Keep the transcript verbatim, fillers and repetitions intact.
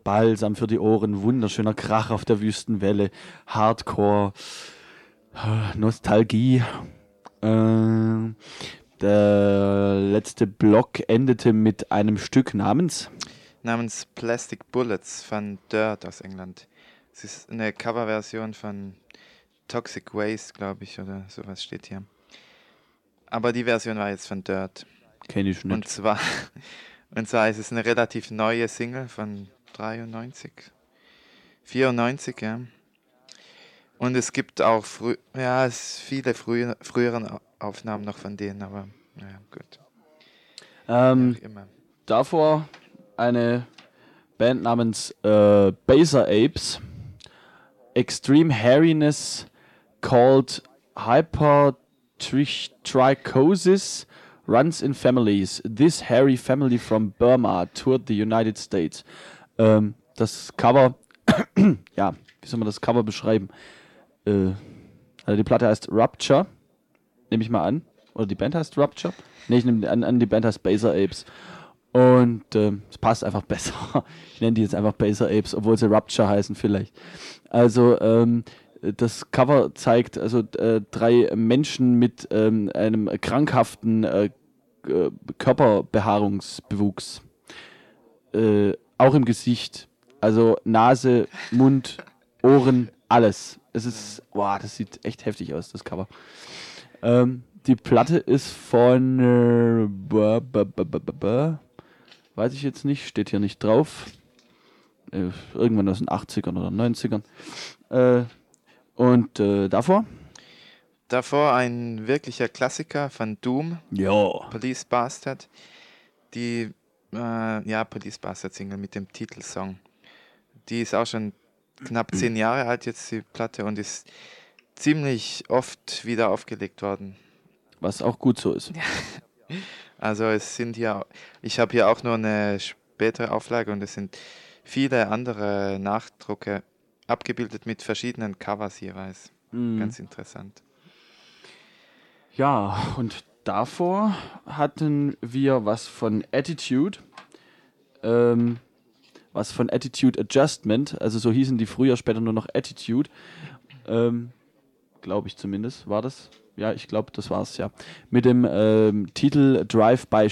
Balsam für die Ohren, wunderschöner Krach auf der Wüstenwelle, Hardcore, Nostalgie. Äh, der letzte Block endete mit einem Stück namens namens Plastic Bullets von Dirt aus England. Es ist eine Coverversion von Toxic Waste, glaube ich, oder sowas steht hier. Aber die Version war jetzt von Dirt. Kenn ich nicht. Und zwar, und zwar ist es eine relativ neue Single von dreiundneunzig, vierundneunzig, ja. Und es gibt auch frü- ja, es viele frühe, früheren Aufnahmen noch von denen, aber naja, gut. Ähm, Wie auch immer. davor eine Band namens äh, Baser Apes. Extreme Hairiness called Hypertrichosis runs in families. This hairy family from Burma toured the United States. Ähm, das Cover, ja, wie soll man das Cover beschreiben? Äh, also die Platte heißt Rupture, nehme ich mal an. Oder die Band heißt Rupture? Ne, ich nehme an, an, die Band heißt Baser Apes. Und ähm, es passt einfach besser. Ich nenne die jetzt einfach Baser Apes, obwohl sie Rupture heißen vielleicht. Also ähm, das Cover zeigt also äh, drei Menschen mit ähm, einem krankhaften äh, äh, Körperbehaarungsbewuchs. Äh, auch im Gesicht. Also Nase, Mund, Ohren, alles. Es ist, wow, das sieht echt heftig aus, das Cover. Ähm, die Platte ist von äh, ba, ba, ba, ba, ba, weiß ich jetzt nicht, steht hier nicht drauf. Äh, irgendwann aus den achtzigern oder neunzigern. Äh, und äh, davor? Davor ein wirklicher Klassiker von Doom. Ja. Police Bastard. Die äh, ja, Police Bastard Single mit dem Titelsong. Die ist auch schon knapp zehn Jahre alt jetzt, die Platte, und ist ziemlich oft wieder aufgelegt worden. Was auch gut so ist. Also es sind hier, ich habe hier auch nur eine spätere Auflage und es sind viele andere Nachdrucke abgebildet mit verschiedenen Covers jeweils. Mhm. Ganz interessant. Ja, und davor hatten wir was von Attitude. Ähm, was von Attitude Adjustment, also so hießen die früher, später nur noch Attitude. Ähm, glaube ich zumindest, war das? Ja, ich glaube, das war's, ja. Mit dem ähm, Titel Drive-by